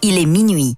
il est minuit.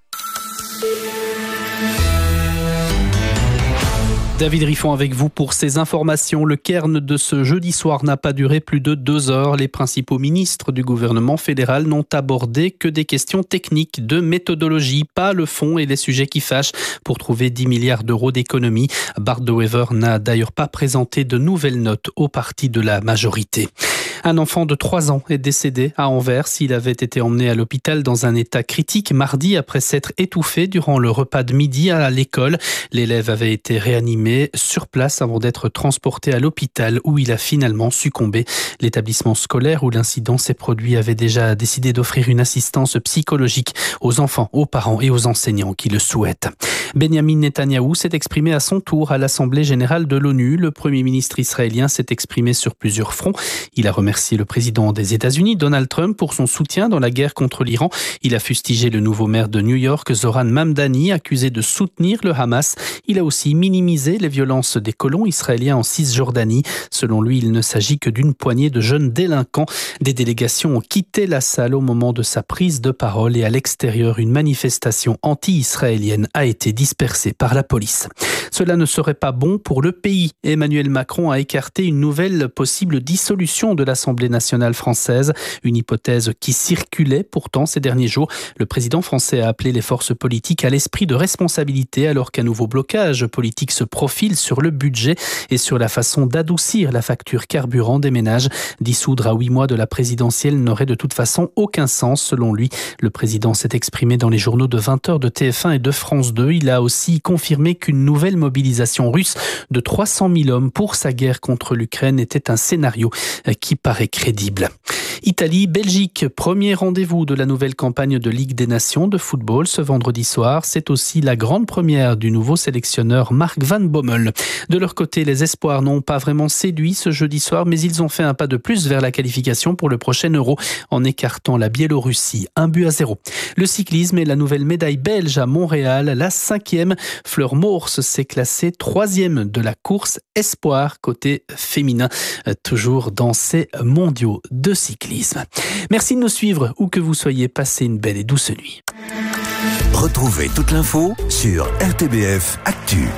David Riffon avec vous pour ces informations. Le cairn de ce jeudi soir n'a pas duré plus de 2 heures. Les principaux ministres du gouvernement fédéral n'ont abordé que des questions techniques de méthodologie, pas le fond et les sujets qui fâchent pour trouver 10 milliards d'euros d'économies. Bart De Wever n'a d'ailleurs pas présenté de nouvelles notes au parti de la majorité. Un enfant de 3 ans est décédé à Anvers. Il avait été emmené à l'hôpital dans un état critique mardi après s'être étouffé durant le repas de midi à l'école. L'élève avait été réanimé sur place avant d'être transporté à l'hôpital où il a finalement succombé. L'établissement scolaire où l'incident s'est produit avait déjà décidé d'offrir une assistance psychologique aux enfants, aux parents et aux enseignants qui le souhaitent. Benjamin Netanyahou s'est exprimé à son tour à l'Assemblée générale de l'ONU. Le Premier ministre israélien s'est exprimé sur plusieurs fronts. Il a remercié le président des États-Unis, Donald Trump, pour son soutien dans la guerre contre l'Iran. Il a fustigé le nouveau maire de New York, Zoran Mamdani, accusé de soutenir le Hamas. Il a aussi minimisé les violences des colons israéliens en Cisjordanie. Selon lui, il ne s'agit que d'une poignée de jeunes délinquants. Des délégations ont quitté la salle au moment de sa prise de parole et à l'extérieur, une manifestation anti-israélienne a été dispersée par la police. Cela ne serait pas bon pour le pays. Emmanuel Macron a écarté une nouvelle possible dissolution de l'Assemblée nationale française, une hypothèse qui circulait pourtant ces derniers jours. Le président français a appelé les forces politiques à l'esprit de responsabilité alors qu'un nouveau blocage politique se profile sur le budget et sur la façon d'adoucir la facture carburant des ménages. Dissoudre à 8 mois de la présidentielle n'aurait de toute façon aucun sens selon lui. Le président s'est exprimé dans les journaux de 20h de TF1 et de France 2. Il a aussi confirmé qu'une nouvelle mobilisation russe de 300 000 hommes pour sa guerre contre l'Ukraine était un scénario qui paraît crédible. Italie-Belgique, premier rendez-vous de la nouvelle campagne de Ligue des Nations de football ce vendredi soir. C'est aussi la grande première du nouveau sélectionneur Mark Van Bommel. De leur côté, les espoirs n'ont pas vraiment séduit ce jeudi soir, mais ils ont fait un pas de plus vers la qualification pour le prochain Euro en écartant la Biélorussie 1-0. Le cyclisme et la nouvelle médaille belge à Montréal, la 5e. Fleur Morse s'est classée 3e de la course espoir côté féminin, toujours dans ces mondiaux de cyclisme. Merci de nous suivre où que vous soyez. Passez une belle et douce nuit. Retrouvez toute l'info sur RTBF Actu.